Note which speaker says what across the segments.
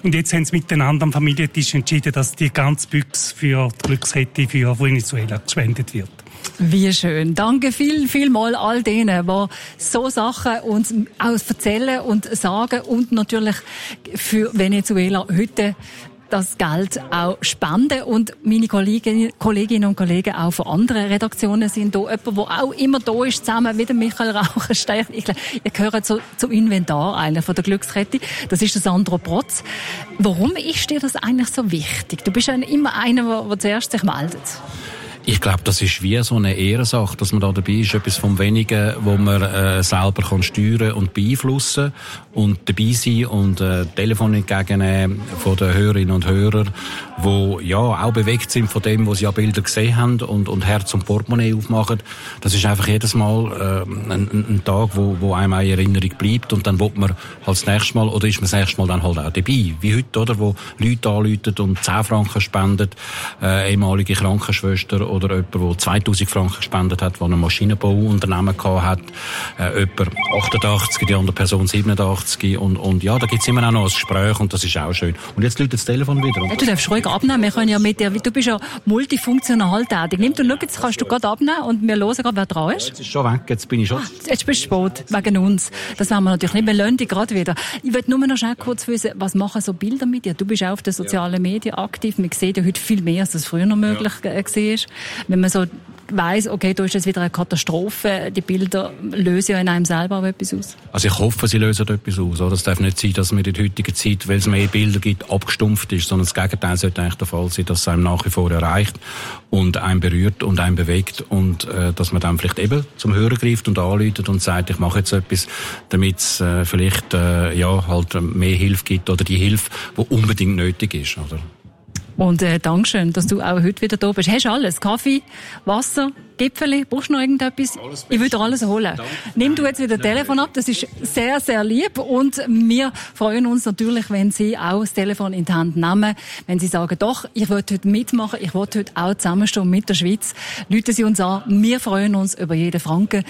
Speaker 1: Und jetzt haben sie miteinander am Familientisch entschieden, dass die ganze Büchse für die Glückskette für Venezuela gespendet wird.
Speaker 2: Wie schön. Danke vielmals all denen, die so Sachen uns auch erzählen und sagen und natürlich für Venezuela heute das Geld auch spenden. Und meine Kolleginnen und Kollegen auch von anderen Redaktionen sind da. Jemand, der auch immer da ist, zusammen mit dem Michael Rauchenstein. Ich glaube, ihr gehört zum Inventar einer von der Glückskette. Das ist der Sandro Protz. Warum ist dir das eigentlich so wichtig? Du bist ja immer einer, der zuerst sich meldet.
Speaker 3: Ich glaube, das ist wie so eine Ehrensache, dass man da dabei ist. Etwas vom Wenigen, wo man selber kann steuern und beeinflussen und dabei sein und Telefon entgegennehmen von den Hörerinnen und Hörern, die ja auch bewegt sind von dem, was sie an Bildern gesehen haben und Herz und Portemonnaie aufmachen. Das ist einfach jedes Mal ein Tag, wo einem eine Erinnerung bleibt und dann will man halt das nächste Mal oder ist man das nächste Mal dann halt auch dabei. Wie heute, oder, wo Leute anrufen und 10 Franken spenden, ehemalige Krankenschwester oder jemand, der 2000 Franken gespendet hat, der ein Maschinenbauunternehmen gehabt hat, jemand 88, die andere Person 87 und ja, da gibt's immer auch noch ein Gespräch und das ist auch schön. Und jetzt läutet das Telefon wieder.
Speaker 2: Ja, du darfst ruhig abnehmen, wir können ja mit dir, du bist ja multifunktional tätig. Nimm du, schau, jetzt kannst du gerade abnehmen und wir hören gerade, wer dran ist.
Speaker 3: Jetzt ist schon weg, jetzt bin ich schon.
Speaker 2: Jetzt bist du spät, wegen uns. Das wollen wir natürlich nicht, wir lassen dich gerade wieder. Ich will nur noch schnell kurz wissen, was machen so Bilder mit dir? Du bist auch auf den sozialen Medien aktiv, man sieht ja heute viel mehr, als das früher noch möglich war. Wenn man so weiss, okay, da ist jetzt wieder eine Katastrophe, die Bilder lösen ja in einem selber auch etwas aus.
Speaker 3: Also ich hoffe, sie lösen etwas aus. Es darf nicht sein, dass man in der heutigen Zeit, weil es mehr Bilder gibt, abgestumpft ist, sondern das Gegenteil sollte eigentlich der Fall sein, dass es einem nach wie vor erreicht und einen berührt und einen bewegt und dass man dann vielleicht eben zum Hörer greift und anruft und sagt, ich mache jetzt etwas, damit es vielleicht halt mehr Hilfe gibt oder die Hilfe, die unbedingt nötig ist, oder?
Speaker 2: Und Dankeschön, dass du auch heute wieder da bist. Hast du alles? Kaffee, Wasser, Gipfeli? Brauchst du noch irgendetwas? Ich will dir alles holen. Danke. Nimm du jetzt wieder das Telefon ab. Das ist sehr, sehr lieb. Und wir freuen uns natürlich, wenn Sie auch das Telefon in die Hand nehmen. Wenn Sie sagen, doch, ich will heute mitmachen, ich will heute auch zusammenstehen mit der Schweiz. Rufen Sie uns an. Wir freuen uns über jeden Franken.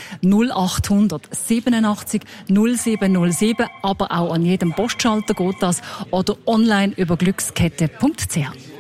Speaker 2: 0800 87 0707. Aber auch an jedem Postschalter geht das. Oder online über glückskette.ch.